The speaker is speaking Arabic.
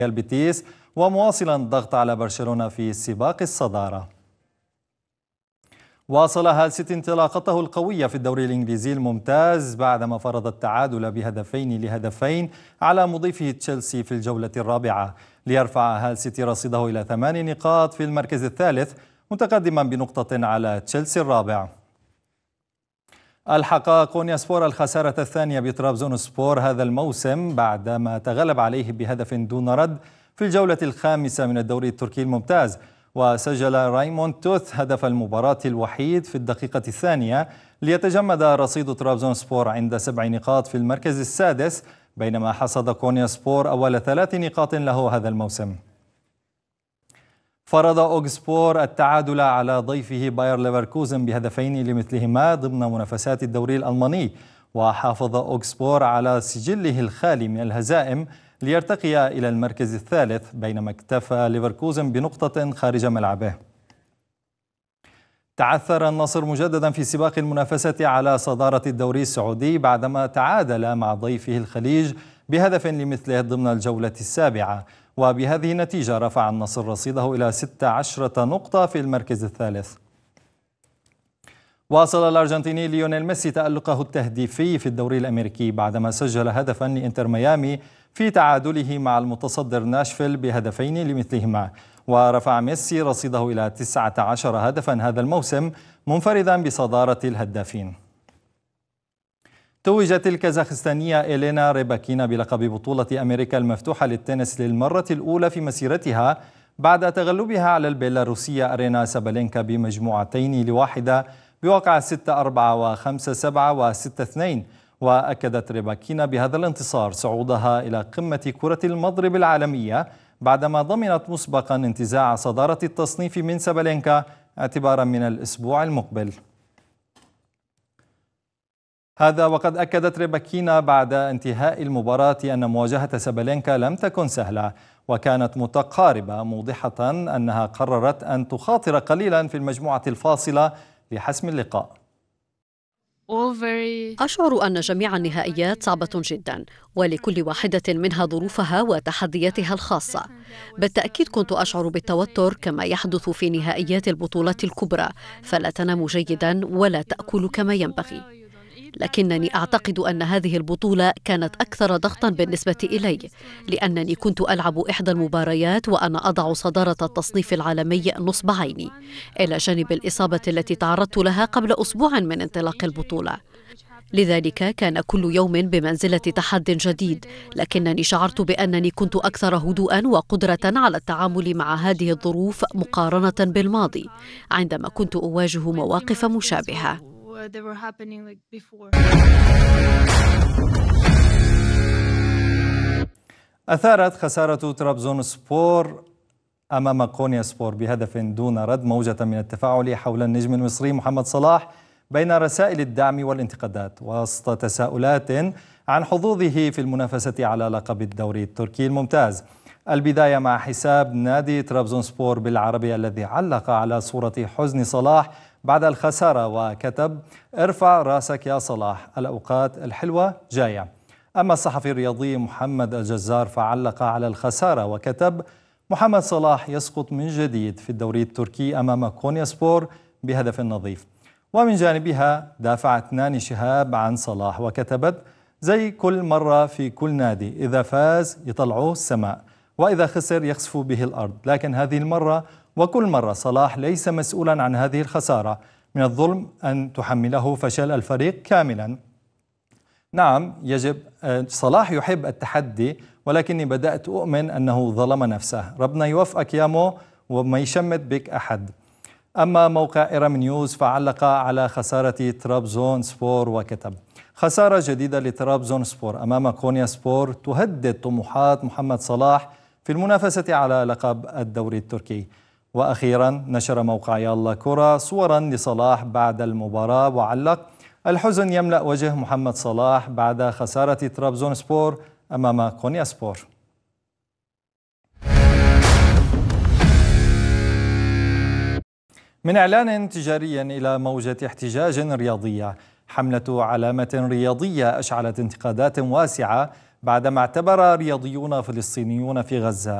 البيتيس ومواصلا الضغط على برشلونة في سباق الصدارة. واصل هال سيتي انطلاقته القوية في الدوري الإنجليزي الممتاز بعدما فرض التعادل ب2-2 على مضيفه تشيلسي في الجولة الرابعة، ليرفع هال سيتي رصيده إلى 8 نقاط في المركز الثالث متقدما بنقطة على تشيلسي الرابع. الحق كونياسبور الخسارة الثانية بترابزون سبور هذا الموسم بعدما تغلب عليه بهدف دون رد في الجولة الخامسة من الدوري التركي الممتاز، وسجل رايموند توث هدف المباراة الوحيد في الدقيقة الثانية ليتجمد رصيد ترابزون سبور عند 7 نقاط في المركز السادس، بينما حصد كونياسبور أول 3 نقاط له هذا الموسم. فرض أوغسبور التعادل على ضيفه باير ليفركوزن بهدفين لمثلهما ضمن منافسات الدوري الألماني، وحافظ أوغسبور على سجله الخالي من الهزائم ليرتقي إلى المركز الثالث، بينما اكتفى ليفركوزن بنقطة خارج ملعبه. تعثر النصر مجددا في سباق المنافسة على صدارة الدوري السعودي بعدما تعادل مع ضيفه الخليج بهدف لمثله ضمن الجولة السابعة، وبهذه النتيجة رفع النصر رصيده إلى 16 نقطة في المركز الثالث. واصل الأرجنتيني ليونيل ميسي تألقه التهديفي في الدوري الأمريكي بعدما سجل هدفا لإنتر ميامي في تعادله مع المتصدر ناشفيل بهدفين لمثلهما، ورفع ميسي رصيده إلى 19 هدفا هذا الموسم منفردا بصدارة الهدافين. توجت الكازاخستانية إلينا ريباكينا بلقب بطولة أمريكا المفتوحة للتنس للمرة الأولى في مسيرتها بعد تغلبها على البيلاروسية أرينا سابالينكا ب2-1 بواقع 6-4 و5-7 و6-2. وأكدت ريباكينا بهذا الانتصار صعودها إلى قمة كرة المضرب العالمية بعدما ضمنت مسبقا انتزاع صدارة التصنيف من سابالينكا اعتبارا من الأسبوع المقبل. هذا وقد أكدت ريباكينا بعد انتهاء المباراة أن مواجهة سابالينكا لم تكن سهلة وكانت متقاربة، موضحة أنها قررت أن تخاطر قليلا في المجموعة الفاصلة لحسم اللقاء. أشعر أن جميع النهائيات صعبة جدا ولكل واحدة منها ظروفها وتحدياتها الخاصة. بالتأكيد كنت أشعر بالتوتر كما يحدث في نهائيات البطولات الكبرى، فلا تنام جيدا ولا تأكل كما ينبغي. لكنني أعتقد أن هذه البطولة كانت أكثر ضغطا بالنسبة إلي، لأنني كنت ألعب إحدى المباريات وأنا أضع صدارة التصنيف العالمي نصب عيني، إلى جانب الإصابة التي تعرضت لها قبل أسبوع من انطلاق البطولة. لذلك كان كل يوم بمنزلة تحد جديد، لكنني شعرت بأنني كنت أكثر هدوءا وقدرة على التعامل مع هذه الظروف مقارنة بالماضي عندما كنت أواجه مواقف مشابهة. أثارت خسارة ترابزون سبور أمام كونياسبور بهدف دون رد موجة من التفاعل حول النجم المصري محمد صلاح بين رسائل الدعم والانتقادات وسط تساؤلات عن حظوظه في المنافسة على لقب الدوري التركي الممتاز. البداية مع حساب نادي ترابزون سبور بالعربي الذي علق على صورة حزن صلاح بعد الخسارة وكتب: ارفع راسك يا صلاح، الأوقات الحلوة جاية. أما الصحفي الرياضي محمد الجزار فعلق على الخسارة وكتب: محمد صلاح يسقط من جديد في الدوري التركي أمام كونياسبور بهدف نظيف. ومن جانبها دافعت ناني شهاب عن صلاح وكتبت: زي كل مرة في كل نادي، إذا فاز يطلعوه السماء وإذا خسر يخسف به الأرض، لكن هذه المرة وكل مرة صلاح ليس مسؤولا عن هذه الخسارة. من الظلم أن تحمله فشل الفريق كاملا. نعم، يجب صلاح يحب التحدي، ولكني بدأت أؤمن أنه ظلم نفسه. ربنا يوفقك يا مو وما يشمت بك أحد. أما موقع إيرام نيوز فعلق على خسارة ترابزون سبور وكتب: خسارة جديدة لترابزون سبور أمام كونيا سبور تهدد طموحات محمد صلاح في المنافسة على لقب الدوري التركي. وأخيرا نشر موقع يلا كرة صورا لصلاح بعد المباراة وعلق: الحزن يملأ وجه محمد صلاح بعد خسارة ترابزون سبور أمام كونيا سبور. من إعلان تجاري إلى موجة احتجاج رياضية، حملة علامة رياضية أشعلت انتقادات واسعة بعدما اعتبر رياضيون فلسطينيون في غزة